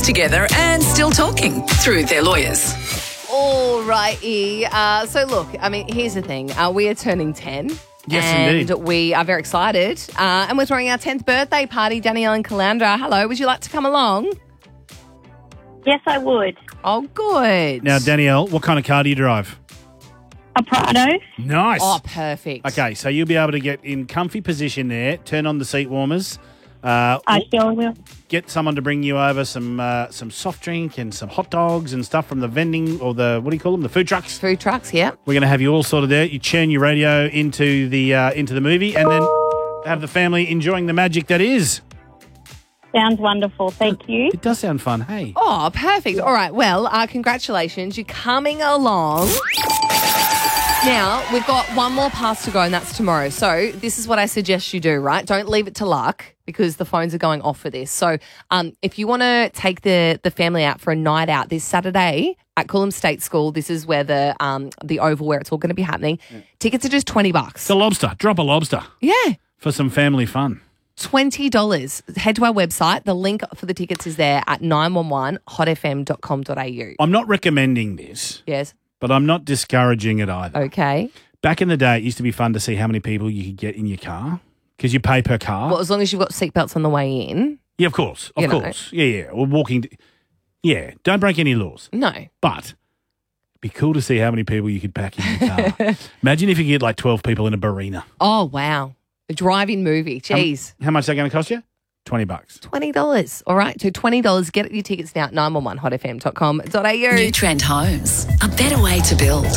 together and still talking through their lawyers. All righty. So, look, I mean, here's the thing. We are turning 10. Yes, and indeed. we are very excited. And we're throwing our 10th birthday party. Danielle and Calandra, hello. Would you like to come along? Yes, I would. Oh, good. Now, Danielle, what kind of car do you drive? A Prado. Nice. Oh, perfect. Okay, so you'll be able to get in comfy position there, turn on the seat warmers, I sure will. get someone to bring you over some soft drink and some hot dogs and stuff from the vending or the, what do you call them, the food trucks. Food trucks, yeah. We're going to have you all sorted there. You turn your radio into the movie and then have the family enjoying the magic that is. Sounds wonderful. Thank you. It does sound fun, hey. Oh, perfect. All right, well, congratulations. You're coming along. Now, we've got one more pass to go, and that's tomorrow. So this is what I suggest you do, right? Don't leave it to luck because the phones are going off for this. So if you want to take the family out for a night out this Saturday at Coolum State School, this is where the Oval where it's all going to be happening. Tickets are just $20. The lobster. Drop a lobster. Yeah. For some family fun. $20. Head to our website. The link for the tickets is there at 911hotfm.com.au. I'm not recommending this. Yes. But I'm not discouraging it either. Okay. Back in the day, it used to be fun to see how many people you could get in your car because you pay per car. Well, as long as you've got seatbelts on the way in. Yeah, of course. Of course. Yeah. Or walking. Yeah. Don't break any laws. No. But it'd be cool to see how many people you could pack in your car. Imagine if you get like 12 people in a Barina. Oh, wow. A drive-in movie. Jeez. How much is that going to cost you? $20. $20. All right. So $20. Get your tickets now at 911hotfm.com.au. New Trend Homes. A better way to build.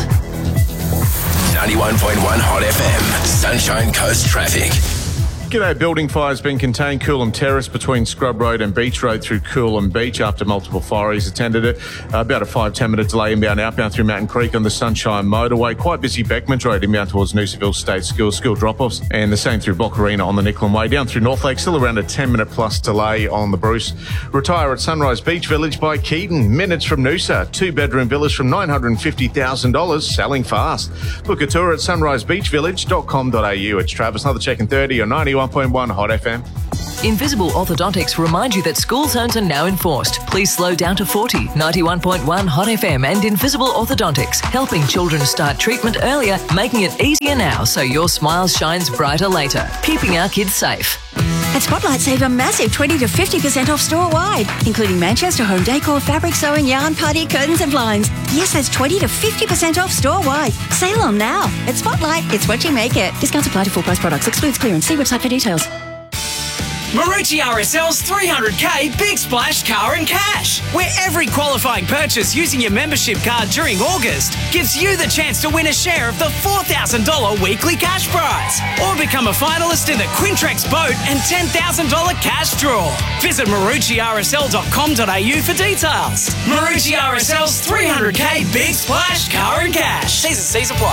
91.1 Hot FM. Sunshine Coast traffic. G'day. Building fires been contained. Coolum Terrace between Scrub Road and Beach Road through Coolum Beach after multiple fireys attended it. About a 5-10 minute delay inbound outbound through Mountain Creek on the Sunshine Motorway. Quite busy Beckman Road inbound towards Noosaville State School drop-offs. And the same through Boccarina on the Nicklin Way. Down through North Lake, still around a 10-minute plus delay on the Bruce. Retire at Sunrise Beach Village by Keaton. Minutes from Noosa. 2-bedroom villas from $950,000. Selling fast. Book a tour at sunrisebeachvillage.com.au. It's Travis. Another check in 30 on 91.1 Hot FM. Invisible Orthodontics remind you that school zones are now enforced. Please slow down to 40. 91.1 Hot FM and Invisible Orthodontics, helping children start treatment earlier, making it easier now so your smile shines brighter later. Keeping our kids safe. At Spotlight, save a massive 20 to 50% off store-wide, including Manchester home decor, fabric sewing, yarn, party, curtains and blinds. Yes, that's 20 to 50% off store-wide. Sale on now. At Spotlight, it's what you make it. Discounts apply to full-price products. Excludes clearance. See website for details. Marucci RSL's 300k Big Splash Car and Cash, where every qualifying purchase using your membership card during August gives you the chance to win a share of the $4,000 weekly cash prize, or become a finalist in the Quintrex boat and $10,000 cash draw. Visit MarucciRSL.com.au for details. Marucci RSL's 300k Big Splash Car and Cash. T's and C's apply.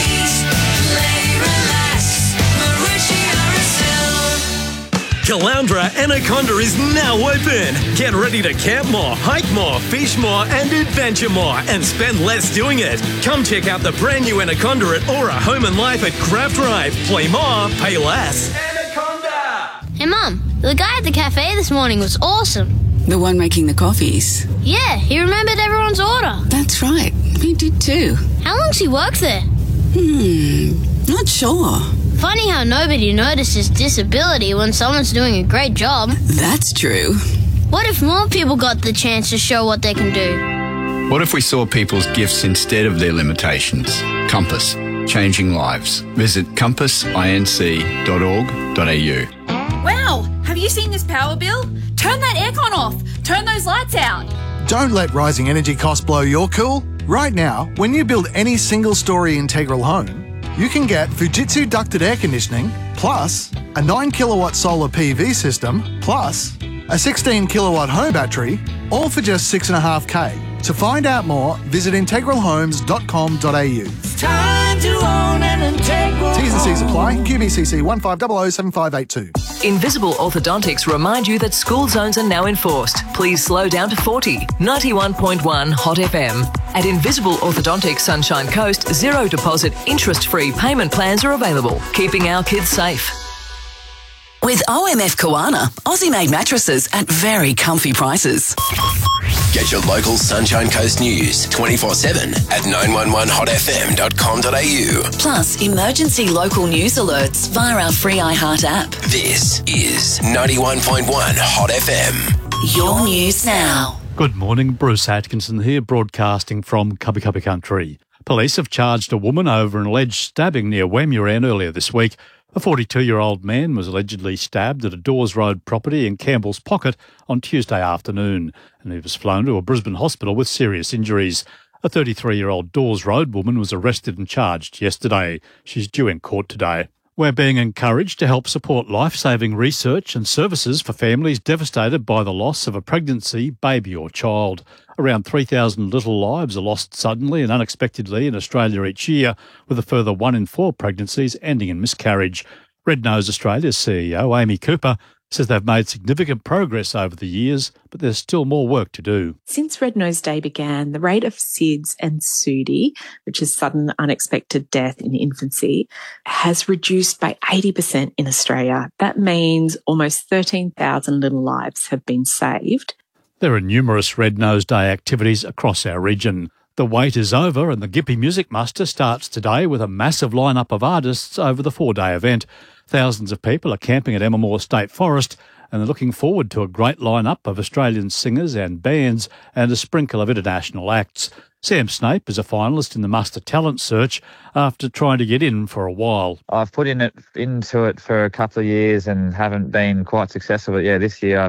Caloundra Anaconda is now open. Get ready to camp more, hike more, fish more, and adventure more, and spend less doing it. Come check out the brand new Anaconda at Aura Home and Life at Craft Drive. Play more, pay less. Anaconda! Hey, Mum, the guy at the cafe this morning was awesome. The one making the coffees? Yeah, he remembered everyone's order. That's right. He did too. How long's he worked there? Not sure. Funny how nobody notices disability when someone's doing a great job. That's true. What if more people got the chance to show what they can do? What if we saw people's gifts instead of their limitations? Compass. Changing lives. Visit compassinc.org.au. Wow! Have you seen this power bill? Turn that aircon off. Turn those lights out. Don't let rising energy costs blow your cool. Right now, when you build any single-storey integral home, you can get Fujitsu ducted air conditioning, plus a 9 kilowatt solar PV system, plus a 16 kilowatt home battery, all for just $6.5K. To find out more, visit integralhomes.com.au. Time to own an integral. T's and C's apply. QBCC 15007582. Invisible Orthodontics remind you that school zones are now enforced. Please slow down to 40. 91.1 Hot FM. At Invisible Orthodontics Sunshine Coast, 0 deposit, interest-free payment plans are available, keeping our kids safe. With OMF Koana, Aussie-made mattresses at very comfy prices. Get your local Sunshine Coast news 24/7 at 911hotfm.com.au. Plus, emergency local news alerts via our free iHeart app. This is 91.1 Hot FM. Your news now. Good morning, Bruce Atkinson here, broadcasting from Cubby Cubby Country. Police have charged a woman over an alleged stabbing near Wamuran earlier this week. A 42-year-old man was allegedly stabbed at a Dawes Road property in Campbell's Pocket on Tuesday afternoon, and he was flown to a Brisbane hospital with serious injuries. A 33-year-old Dawes Road woman was arrested and charged yesterday. She's due in court today. We're being encouraged to help support life-saving research and services for families devastated by the loss of a pregnancy, baby or child. Around 3,000 little lives are lost suddenly and unexpectedly in Australia each year, with a further 1 in 4 pregnancies ending in miscarriage. Red Nose Australia's CEO, Amy Cooper, says they've made significant progress over the years, but there's still more work to do. Since Red Nose Day began, the rate of SIDS and SUDI, which is sudden unexpected death in infancy, has reduced by 80% in Australia. That means almost 13,000 little lives have been saved. There are numerous Red Nose Day activities across our region. The wait is over and the Gympie Music Muster starts today with a massive lineup of artists over the 4-day event. Thousands of people are camping at Emma State Forest and they're looking forward to a great lineup of Australian singers and bands and a sprinkle of international acts. Sam Snape is a finalist in the Muster Talent Search after trying to get in for a while. I've put into it for a couple of years and haven't been quite successful. But yeah, this year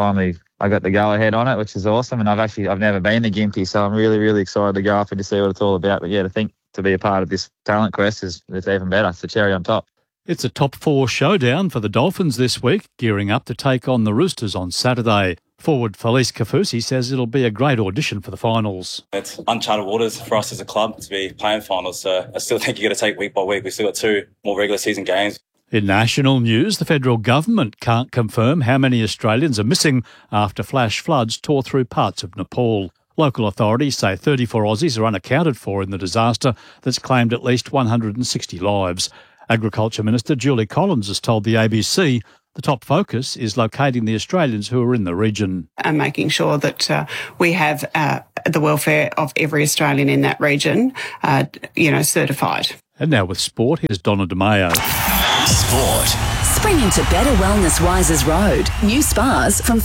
I got the go-ahead on it, which is awesome. And I've never been to Gympie, so I'm really, really excited to go up and to see what it's all about. But yeah, to be a part of this talent quest is even better. It's the cherry on top. It's a top 4 showdown for the Dolphins this week, gearing up to take on the Roosters on Saturday. Forward Felice Kafusi says it'll be a great audition for the finals. It's uncharted waters for us as a club to be playing finals, so I still think you got to take week by week. We've still got 2 more regular season games. In national news, the federal government can't confirm how many Australians are missing after flash floods tore through parts of Nepal. Local authorities say 34 Aussies are unaccounted for in the disaster that's claimed at least 160 lives. Agriculture Minister Julie Collins has told the ABC the top focus is locating the Australians who are in the region. And making sure that we have the welfare of every Australian in that region, certified. And now with sport, here's Donna DeMayo. Sport. Spring into better wellness Wisers Road. New spas from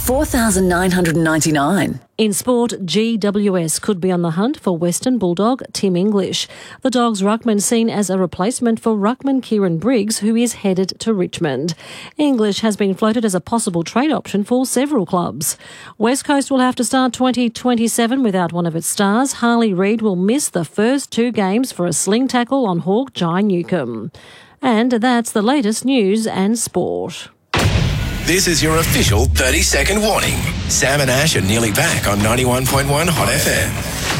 $4,999. In sport, GWS could be on the hunt for Western Bulldog Tim English. The Dogs ruckman seen as a replacement for ruckman Kieran Briggs, who is headed to Richmond. English has been floated as a possible trade option for several clubs. West Coast will have to start 2027 without one of its stars. Harley Reid will miss the first 2 games for a sling tackle on Hawk Jai Newcombe. And that's the latest news and sport. This is your official 30-second warning. Sam and Ash are nearly back on 91.1 Hot FM.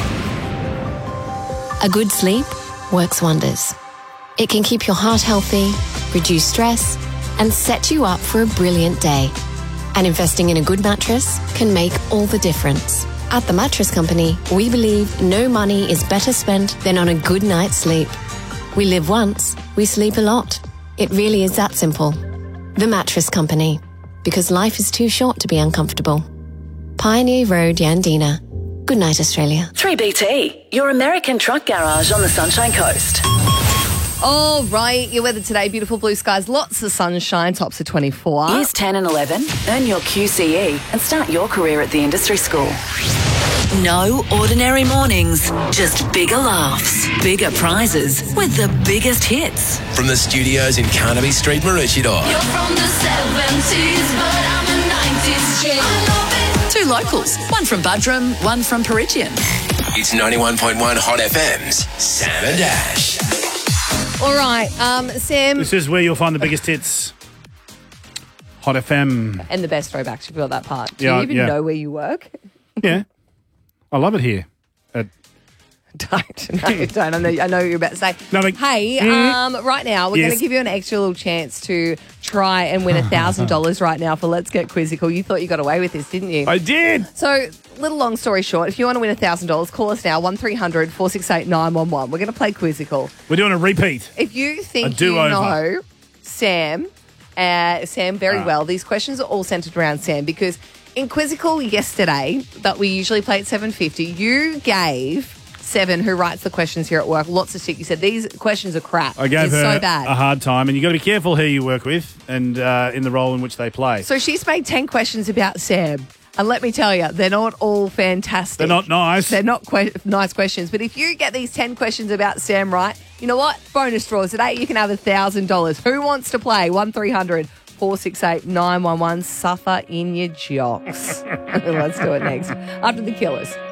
A good sleep works wonders. It can keep your heart healthy, reduce stress, and set you up for a brilliant day. And investing in a good mattress can make all the difference. At The Mattress Company, we believe no money is better spent than on a good night's sleep. We live once, we sleep a lot. It really is that simple. The Mattress Company, because life is too short to be uncomfortable. Pioneer Road, Yandina. Good night, Australia. 3BT, your American truck garage on the Sunshine Coast. All right, your weather today, beautiful blue skies, lots of sunshine, tops of 24. Years 10 and 11, earn your QCE and start your career at the industry school. No ordinary mornings, just bigger laughs, bigger prizes with the biggest hits. From the studios in Carnaby Street, Maroochydore. You're from the 70s, but I'm a 90s chick. I love it. 2 locals, one from Buderim, one from Perigian. It's 91.1 Hot FM's Sam and Ash. All right, Sam. This is where you'll find the biggest hits. Hot FM. And the best throwbacks. You got that part. Do Yeah, you even yeah. know where you work? Yeah. I love it here. Don't. I know what you're about to say. No, like, hey, right now, we're going to give you an extra little chance to try and win $1,000 right now for Let's Get Quizzical. You thought you got away with this, didn't you? I did. So, little long story short, if you want to win $1,000, call us now, 1300 468 911. We're going to play Quizzical. We're doing a repeat. If you think A you do-over. know Sam Sam very well. These questions are all centred around Sam because in Quizzical yesterday that we usually play at 7:50, you gave Seven, who writes the questions here at work, lots of stick. You said these questions are crap. I gave They're her so bad. a hard time, and you've got to be careful who you work with and in the role in which they play. So she's made 10 questions about Sam. And let me tell you, they're not all fantastic. They're not nice. They're not nice questions. But if you get these 10 questions about Sam right, you know what? Bonus draws today. You can have $1,000. Who wants to play? 1300 468 911. Suffer in your jocks. Let's do it next. After the Killers.